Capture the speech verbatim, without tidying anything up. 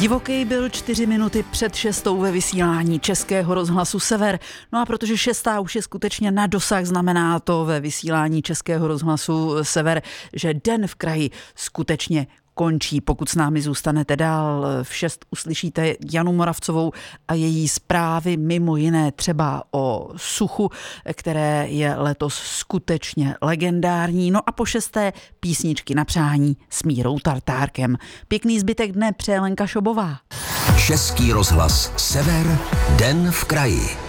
Divoký byl čtyři minuty před šestou ve vysílání Českého rozhlasu Sever. No a protože šestá už je skutečně na dosah, znamená to ve vysílání Českého rozhlasu Sever, že Den v kraji skutečně končí. Pokud s námi zůstanete dál, v šest uslyšíte Janu Moravcovou a její zprávy, mimo jiné třeba o suchu, které je letos skutečně legendární. No a po šesté písničky na přání s Mírou Tartárkem. Pěkný zbytek dne přeje Lenka Šobová. Český rozhlas Sever, Den v kraji.